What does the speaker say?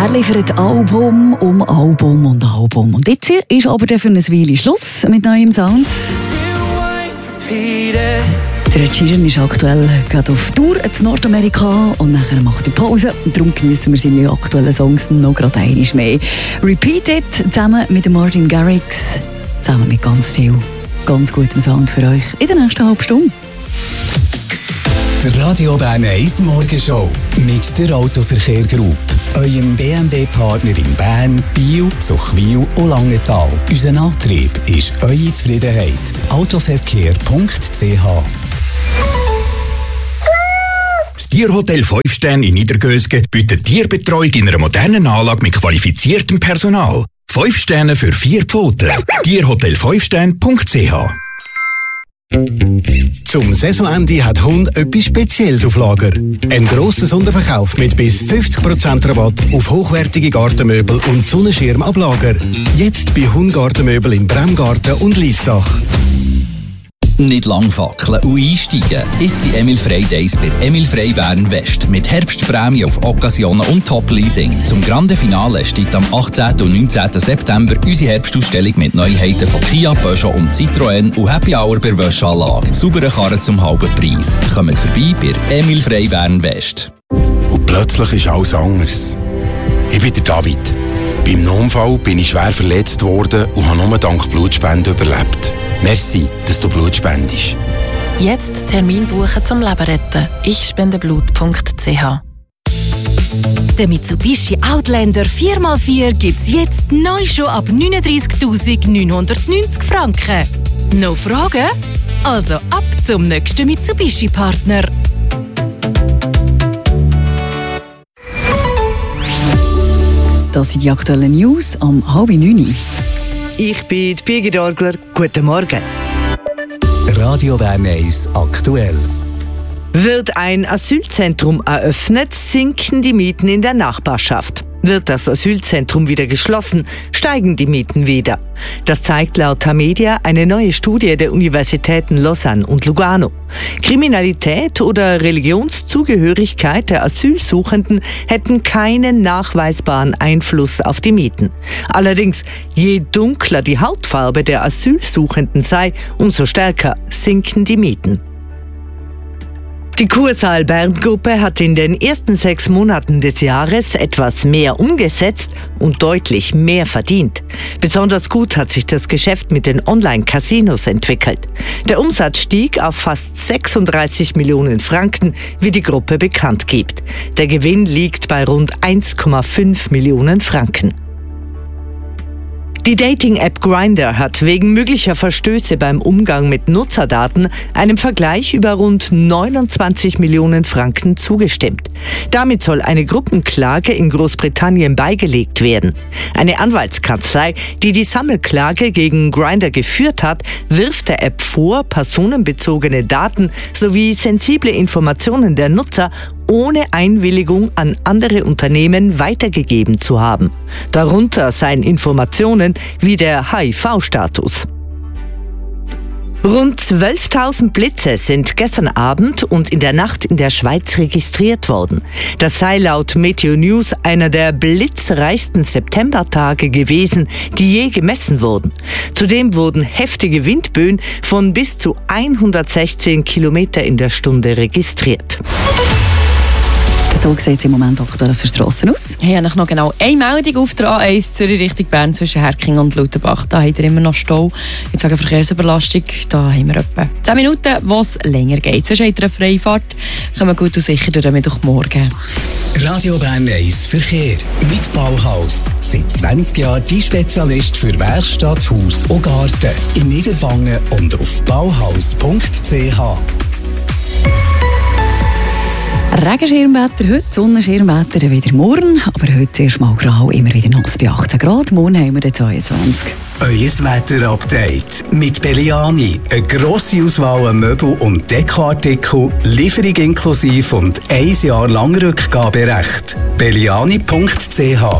Er liefert Album um Album und Album. Und jetzt hier ist aber für eine Weile Schluss mit neuem Sound. Der Ed Sheeran ist aktuell gerade auf Tour in Nordamerika und nachher macht er Pause. Und darum genießen wir seine aktuellen Songs noch gerade einmal mehr. Repeat It zusammen mit Martin Garrix, zusammen mit ganz viel, ganz gutem Sound für euch in der nächsten halben Stunde. Der Radio Bern 1 Morgenshow mit der Autoverkehr Group, eurem BMW-Partner in Bern, Biel, Zuchwil und Langenthal. Unser Antrieb ist eure Zufriedenheit. Autoverkehr.ch. Das Tierhotel 5 Sterne in Niedergösgen bietet Tierbetreuung in einer modernen Anlage mit qualifiziertem Personal. 5 Sterne für 4 Pfoten. Tierhotel5sterne.ch. Zum Saisonende hat Hund etwas Spezielles auf Lager. Ein grosser Sonderverkauf mit bis 50% Rabatt auf hochwertige Gartenmöbel und Sonnenschirm ab Lager. Jetzt bei Hund Gartenmöbel in Bremgarten und Liessach. Nicht lang fackeln und einsteigen. Jetzt sind Emil Frey Days bei Emil Frey Bern West. Mit Herbstprämie auf Occasionen und Top-Leasing. Zum Grande Finale steigt am 18. und 19. September unsere Herbstausstellung mit Neuheiten von Kia, Peugeot und Citroën und Happy Hour bei Wäschanlage. Saubere Karren zum halben Preis. Kommt vorbei bei Emil Frey Bern West. Und plötzlich ist alles anders. Ich bin der David. Beim Notfall bin ich schwer verletzt worden und habe nur dank Blutspende überlebt. Merci, dass du Blut spendest. Jetzt Termin buchen zum Leben retten. ichspendeblut.ch. Der Mitsubishi Outlander 4x4 gibt es jetzt neu schon ab 39.990 Franken. Noch Fragen? Also ab zum nächsten Mitsubishi-Partner. Das sind die aktuellen News am 8:30. Ich bin Birgit Orgler. Guten Morgen. Radio Bern 1 aktuell. Wird ein Asylzentrum eröffnet, sinken die Mieten in der Nachbarschaft. Wird das Asylzentrum wieder geschlossen, steigen die Mieten wieder. Das zeigt laut Tamedia eine neue Studie der Universitäten Lausanne und Lugano. Kriminalität oder Religionszugehörigkeit der Asylsuchenden hätten keinen nachweisbaren Einfluss auf die Mieten. Allerdings, je dunkler die Hautfarbe der Asylsuchenden sei, umso stärker sinken die Mieten. Die Kursaal Bern Gruppe hat in den ersten 6 Monaten des Jahres etwas mehr umgesetzt und deutlich mehr verdient. Besonders gut hat sich das Geschäft mit den Online-Casinos entwickelt. Der Umsatz stieg auf fast 36 Millionen Franken, wie die Gruppe bekannt gibt. Der Gewinn liegt bei rund 1,5 Millionen Franken. Die Dating-App Grindr hat wegen möglicher Verstöße beim Umgang mit Nutzerdaten einem Vergleich über rund 29 Millionen Franken zugestimmt. Damit soll eine Gruppenklage in Großbritannien beigelegt werden. Eine Anwaltskanzlei, die die Sammelklage gegen Grindr geführt hat, wirft der App vor, personenbezogene Daten sowie sensible Informationen der Nutzer ohne Einwilligung an andere Unternehmen weitergegeben zu haben. Darunter seien Informationen wie der HIV-Status. Rund 12.000 Blitze sind gestern Abend und in der Nacht in der Schweiz registriert worden. Das sei laut Meteo News einer der blitzreichsten Septembertage gewesen, die je gemessen wurden. Zudem wurden heftige Windböen von bis zu 116 Kilometer in der Stunde registriert. So sieht es im Moment aktuell auf der Strasse aus. Ich habe noch genau eine Meldung auf der A1 Zürich Richtung Bern zwischen Herking und Lauterbach. Da habt ihr immer noch Stau. Jetzt sage Verkehrsüberlastung. Da haben wir etwa 10 Minuten, wo es länger geht. Sonst habt ihr eine Freifahrt. Kommen wir gut und sicher durch Mittwochmorgen. Radio Bern 1 Verkehr mit Bauhaus. Seit 20 Jahren die Spezialist für Werkstatt, Haus und Garten. In Niederwangen und auf bauhaus.ch. Regenschirmwetter heute, Sonnenschirmwetter wieder morgen. Aber heute erst mal grau, immer wieder nass bei 18 Grad. Morgen haben wir den 22. Euer Wetterupdate mit Belliani. Eine grosse Auswahl an Möbel- und Dekoartikel, Lieferung inklusive und 1 Jahr lang Rückgaberecht. Belliani.ch.